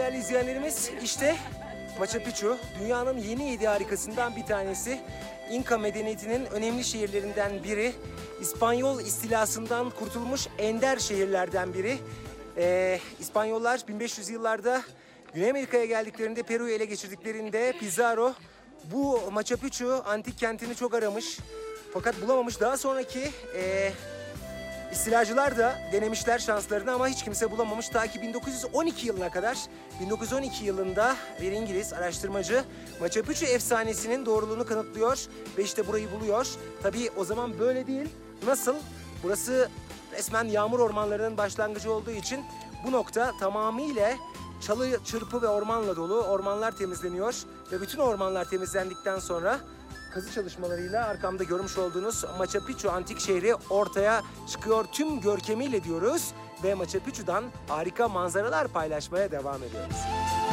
değerli izleyenlerimiz, işte Machu Picchu dünyanın yeni 7 harikasından bir tanesi. İnka medeniyetinin önemli şehirlerinden biri. İspanyol istilasından kurtulmuş ender şehirlerden biri. İspanyollar 1500 yıllarda Güney Amerika'ya geldiklerinde, Peru'yu ele geçirdiklerinde Pizarro bu Machu Picchu antik kentini çok aramış. Fakat bulamamış. Daha sonraki istilacılar da denemişler şanslarını ama hiç kimse bulamamış. Ta ki 1912 yılına kadar. 1912 yılında bir İngiliz araştırmacı Machu Picchu efsanesinin doğruluğunu kanıtlıyor ve işte burayı buluyor. Tabii o zaman böyle değil. Nasıl? Burası resmen yağmur ormanlarının başlangıcı olduğu için bu nokta tamamıyla çalı, çırpı ve ormanla dolu. Ormanlar temizleniyor ve bütün ormanlar temizlendikten sonra kazı çalışmalarıyla arkamda görmüş olduğunuz Machu Picchu antik şehri ortaya çıkıyor tüm görkemiyle diyoruz ve Machu Picchu'dan harika manzaralar paylaşmaya devam ediyoruz.